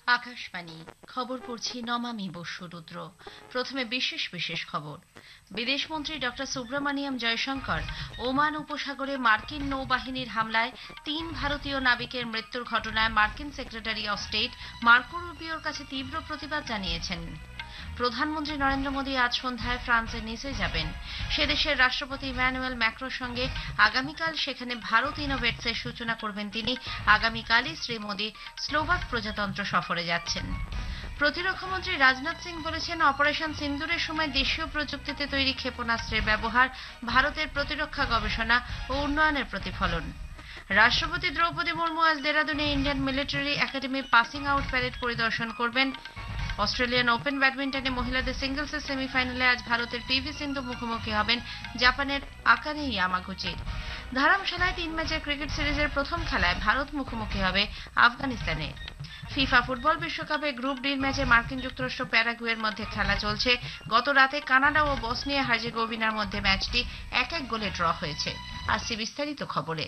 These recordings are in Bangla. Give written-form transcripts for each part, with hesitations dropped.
আকাশবাণী খবর পড়ছি নমামি বসুরুদ্র। প্রথমে বিশেষ বিশেষ খবর। বিদেশমন্ত্রী ডক্টর সুব্রমণিয়াম জয়শঙ্কর ওমান উপসাগরে মার্কিন নৌবাহিনীর হামলায় 3 ভারতীয় নাবিকের মৃত্যুর ঘটনায় মার্কিন সেক্রেটারি অফ স্টেট মার্কো রুবিওর কাছে তীব্র প্রতিবাদ জানিয়েছেন। প্রধানমন্ত্রী নরেন্দ্র মোদী আজ সন্ধ্যায় ফ্রান্সের নিসে যাবেন। সে দেশের রাষ্ট্রপতি ইমানুয়েল ম্যাক্রোর সঙ্গে আগামীকাল সেখানে ভারত ইনোভেটসের সূচনা করবেন তিনি। আগামীকালই শ্রী মোদী স্লোভাক প্রজাতন্ত্র সফরে যাচ্ছেন। প্রতিরক্ষামন্ত্রী রাজনাথ সিং বলেছেন, অপারেশন সিন্দুরের সময় দেশীয় প্রযুক্তিতে তৈরি ক্ষেপণাস্ত্রের ব্যবহার ভারতের প্রতিরক্ষা গবেষণা ও উন্নয়নের প্রতিফলন। রাষ্ট্রপতি দ্রৌপদী মুর্মু আজ দেরাদুনে Indian military academy passing out parade পরিদর্শন করবেন। অস্ট্রেলিয়ান ওপেন ব্যাডমিন্টনে মহিলাদের সিঙ্গলসের সেমিফাইনালে আজ ভারতের পিভি সিন্ধু মুখোমুখি হবেন জাপানের আকানে ইয়ামাগুচির। ধারামশালায় 3 ম্যাচের ক্রিকেট সিরিজের প্রথম খেলায় ভারত মুখোমুখি হবে আফগানিস্তানে। ফিফা ফুটবল বিশ্বকাপে গ্রুপ ডির ম্যাচে মার্কিন যুক্তরাষ্ট্র প্যারাগুয়ের মধ্যে খেলা চলছে। গত রাতে কানাডা ও বসনিয়া হার্জেগোভিনার মধ্যে ম্যাচটি 1-1 গোলে ড্র হয়েছে। আসছে বিস্তারিত খবরে।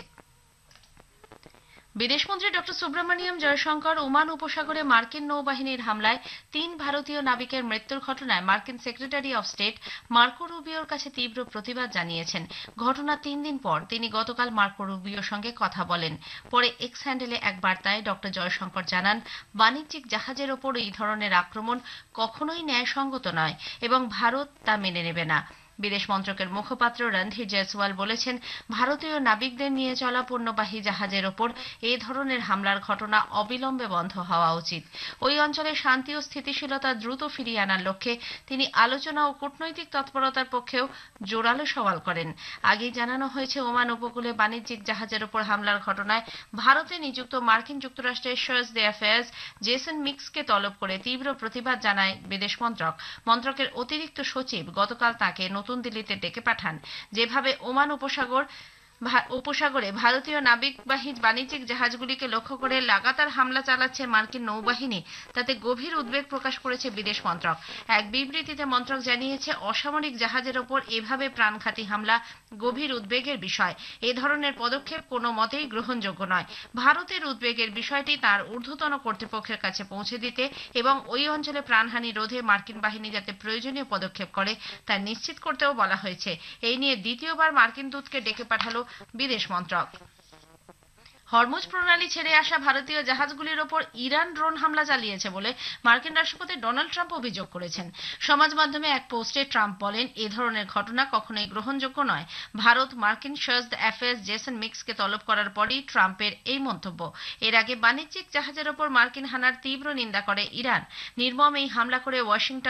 বিদেশমন্ত্রী ডক্টর সুব্রমণিয়াম জয়শঙ্কর ওমান উপসাগরে মার্কিন নৌবাহিনীর হামলায় 3 ভারতীয় নাবিকের মৃত্যুর ঘটনায় মার্কিন সেক্রেটারি অফ স্টেট মার্কো রুবিওর কাছে তীব্র প্রতিবাদ জানিয়েছেন। ঘটনার 3 দিন পর তিনি গতকাল মার্কো রুবিওর সঙ্গে কথা বলেন। পরে এক্স হ্যান্ডেলে এক বার্তায় ডক্টর জয়শঙ্কর জানান, বাণিজ্যিক জাহাজের ওপর এই ধরনের আক্রমণ কখনোই ন্যায়সঙ্গত নয় এবং ভারত তা মেনে নেবে না। বিদেশ মন্ত্রকের মুখপাত্র রণধীর জয়সওয়াল বলেছেন, ভারতীয় নাবিকদের নিয়ে চলা পণ্যবাহী জাহাজের ওপর এই ধরনের হামলার ঘটনা অবিলম্বে বন্ধ হওয়া উচিত। ওই অঞ্চলে শান্তি ও স্থিতিশীলতা দ্রুত ফিরিয়ে আনার লক্ষ্যে তিনি আলোচনা ও কূটনৈতিক তৎপরতার পক্ষেও জোরালো সওয়াল করেন। আগেই জানানো হয়েছে, ওমান উপকূলে বাণিজ্যিক জাহাজের ওপর হামলার ঘটনায় ভারতে নিযুক্ত মার্কিন যুক্তরাষ্ট্রের চার্জ d'affaires জেসন মিক্সকে তলব করে তীব্র প্রতিবাদ জানায় বিদেশ মন্ত্রক। মন্ত্রকের অতিরিক্ত সচিব গতকাল তাকে নতুন দিল্লিতে ডেকে পাঠান। যেভাবে ওমান উপসাগরে ভারতীয় নাবিকবাহী বাণিজ্যিক জাহাজগুলিকে লক্ষ্য করে লাগাতার হামলা চালাচ্ছে মার্কিন নৌবাহিনী, তাতে গভীর উদ্বেগ প্রকাশ করেছে বিদেশ মন্ত্রক। এক বিবৃতিতে মন্ত্রক জানিয়েছে, অসামরিক জাহাজের ওপর এভাবে প্রাণঘাতী হামলা গভীর উদ্বেগের বিষয়। এ ধরনের পদক্ষেপ কোনো মতেই গ্রহণযোগ্য নয়। ভারতের উদ্বেগের বিষয়টি তার ঊর্ধ্বতন কর্তৃপক্ষের কাছে পৌঁছে দিতে এবং ওই অঞ্চলে প্রাণহানি রোধে মার্কিন বাহিনী যাতে প্রয়োজনীয় পদক্ষেপ করে তা নিশ্চিত করতেও বলা হয়েছে। এই নিয়ে দ্বিতীয়বার মার্কিন দূতকে ডেকে পাঠালো বিদেশ মন্ত্রক। হরমুজ প্রণালী ছেড়ে আসা ভারতীয় জাহাজগুলির ওপর ইরান ড্রোন হামলা চালিয়েছে বলে মার্কিন রাষ্ট্রপতি ডোনাল্ড ট্রাম্প অভিযোগ করেছেন। সমাজ মাধ্যমে এক পোস্টে ট্রাম্প বলেন, এ ধরনের ঘটনা কখনোই গ্রহণযোগ্য নয়। ভারত মার্কিন চার্জ d'affaires জেসন মিক্সকে তলব করার পরই ট্রাম্পের এই মন্তব্য। এর আগে বাণিজ্যিক জাহাজের ওপর মার্কিন হানার তীব্র নিন্দা করে ইরান। নির্মম এই হামলা করে ওয়াশিংটন